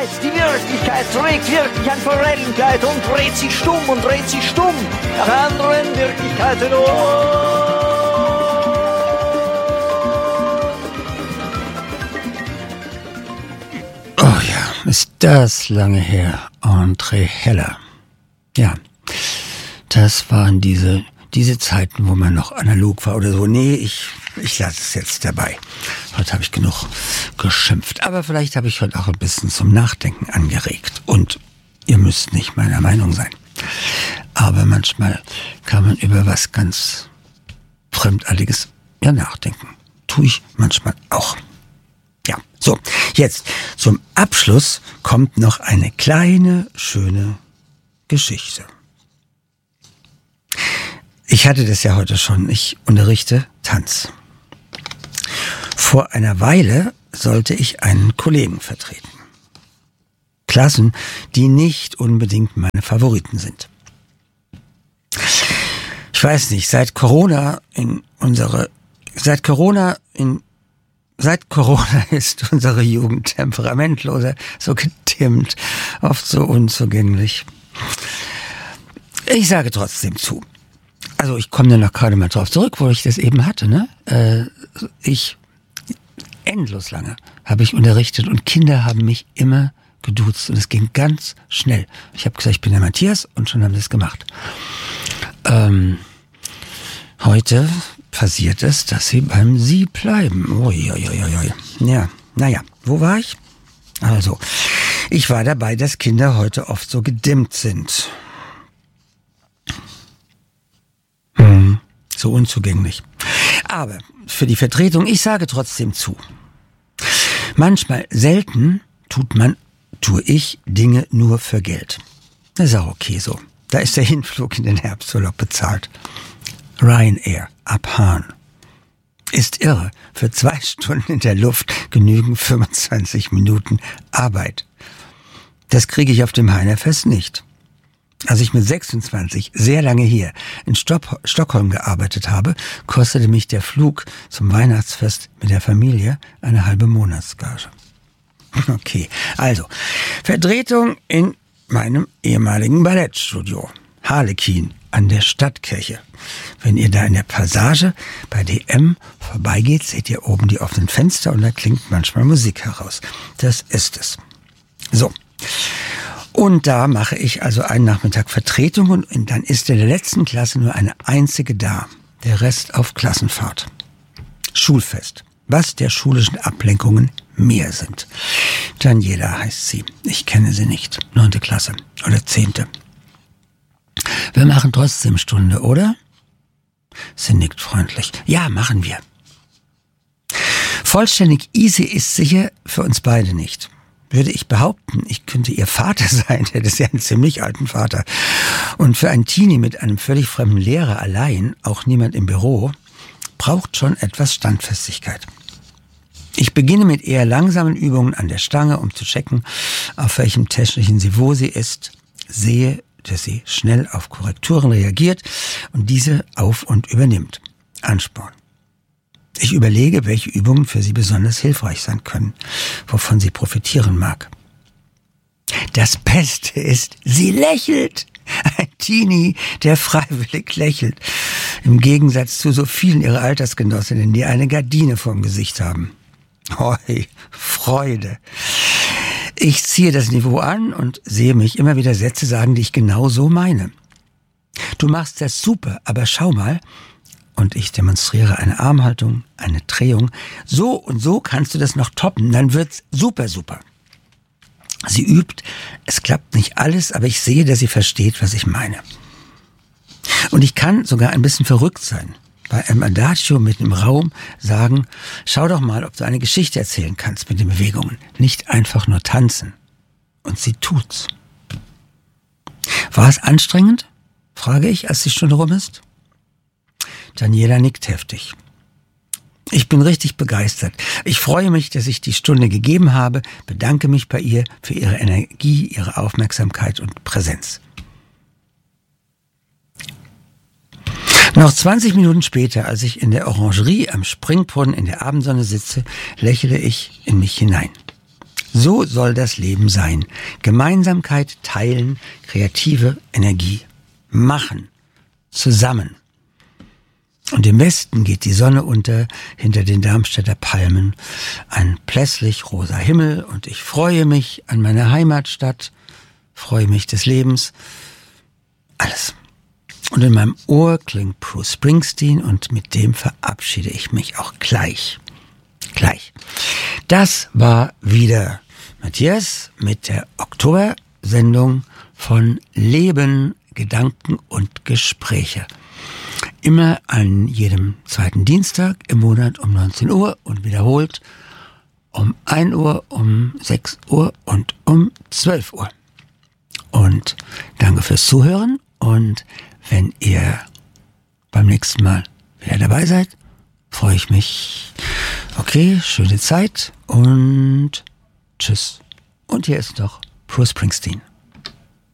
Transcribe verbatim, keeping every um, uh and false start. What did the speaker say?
Wirklichkeit, die Wirklichkeit trägt wirklich an Forellenkleid und dreht sich stumm und dreht sich stumm nach anderen Wirklichkeiten um. Oh ja, ist das lange her. André Heller. Ja, das waren diese, diese Zeiten, wo man noch analog war oder so. Nee, ich, ich lasse es jetzt dabei. Heute habe ich genug geschimpft. Aber vielleicht habe ich heute auch ein bisschen zum Nachdenken angeregt. Und ihr müsst nicht meiner Meinung sein. Aber manchmal kann man über was ganz Fremdartiges ja nachdenken. Tue ich manchmal auch. Ja, so, jetzt zum Abschluss kommt noch eine kleine, schöne Geschichte. Ich hatte das ja heute schon, ich unterrichte Tanz. Vor einer Weile sollte ich einen Kollegen vertreten. Klassen, die nicht unbedingt meine Favoriten sind. Ich weiß nicht, seit Corona in unsere, seit Corona in Seit Corona ist unsere Jugend temperamentloser, so gedimmt, oft so unzugänglich. Ich sage trotzdem zu. Also ich komme dann noch gerade mal drauf zurück, wo ich das eben hatte. Ne? Äh, ich, endlos lange habe ich unterrichtet und Kinder haben mich immer geduzt und es ging ganz schnell. Ich habe gesagt, ich bin der Matthias und schon haben sie es gemacht. Ähm, heute passiert es, dass sie beim Sie bleiben. Uiuiuiui. Ja, naja, wo war ich? Also, ich war dabei, dass Kinder heute oft so gedimmt sind. Hm, so unzugänglich. Aber für die Vertretung, ich sage trotzdem zu. Manchmal, selten, tut man, tue ich Dinge nur für Geld. Das ist auch okay so. Da ist der Hinflug in den Herbsturlaub bezahlt. Ryanair, Abhaan. Ist irre. Für zwei Stunden in der Luft genügen fünfundzwanzig Minuten Arbeit. Das kriege ich auf dem Heinerfest nicht. Als ich mit sechsundzwanzig sehr lange hier in Stopp- Stockholm gearbeitet habe, kostete mich der Flug zum Weihnachtsfest mit der Familie eine halbe Monatsgage. Okay, also Vertretung in meinem ehemaligen Ballettstudio. Harlekin an der Stadtkirche. Wenn ihr da in der Passage bei D M vorbeigeht, seht ihr oben die offenen Fenster und da klingt manchmal Musik heraus. Das ist es. So. Und da mache ich also einen Nachmittag Vertretung und dann ist in der letzten Klasse nur eine einzige da. Der Rest auf Klassenfahrt. Schulfest. Was der schulischen Ablenkungen mehr sind. Daniela heißt sie. Ich kenne sie nicht. Neunte Klasse oder zehnte. Wir machen trotzdem Stunde, oder? Sie nickt freundlich. Ja, machen wir. Vollständig easy ist sicher für uns beide nicht. Würde ich behaupten, ich könnte ihr Vater sein, der ist ja einen ziemlich alten Vater. Und für einen Teenie mit einem völlig fremden Lehrer allein, auch niemand im Büro, braucht schon etwas Standfestigkeit. Ich beginne mit eher langsamen Übungen an der Stange, um zu checken, auf welchem technischen Niveau sie ist, sehe, dass sie schnell auf Korrekturen reagiert und diese auf- und übernimmt. Ansporn. Ich überlege, welche Übungen für sie besonders hilfreich sein können, wovon sie profitieren mag. Das Beste ist, sie lächelt. Ein Teenie, der freiwillig lächelt. Im Gegensatz zu so vielen ihrer Altersgenossinnen, die eine Gardine vorm Gesicht haben. Hoi, Freude. Ich ziehe das Niveau an und sehe mich immer wieder Sätze sagen, die ich genau so meine. Du machst das super, aber schau mal. Und ich demonstriere eine Armhaltung, eine Drehung. So und so kannst du das noch toppen, dann wird's super, super. Sie übt, es klappt nicht alles, aber ich sehe, dass sie versteht, was ich meine. Und ich kann sogar ein bisschen verrückt sein. Bei einem Adagio mitten im Raum sagen, schau doch mal, ob du eine Geschichte erzählen kannst mit den Bewegungen. Nicht einfach nur tanzen. Und sie tut's. War es anstrengend? Frage ich, als die Stunde rum ist. Daniela nickt heftig. Ich bin richtig begeistert. Ich freue mich, dass ich die Stunde gegeben habe, bedanke mich bei ihr für ihre Energie, ihre Aufmerksamkeit und Präsenz. Noch zwanzig Minuten später, als ich in der Orangerie am Springbrunnen in der Abendsonne sitze, lächle ich in mich hinein. So soll das Leben sein. Gemeinsamkeit teilen, kreative Energie machen. Zusammen. Und im Westen geht die Sonne unter hinter den Darmstädter Palmen. Ein plässlich rosa Himmel und ich freue mich an meine Heimatstadt, freue mich des Lebens. Alles. Und in meinem Ohr klingt Bruce Springsteen und mit dem verabschiede ich mich auch gleich. Gleich. Das war wieder Matthias mit der Oktober-Sendung von Leben, Gedanken und Gespräche. Immer an jedem zweiten Dienstag im Monat um neunzehn Uhr und wiederholt um ein Uhr, um sechs Uhr und um zwölf Uhr. Und danke fürs Zuhören und wenn ihr beim nächsten Mal wieder dabei seid, freue ich mich. Okay, schöne Zeit und tschüss. Und hier ist noch Bruce Springsteen.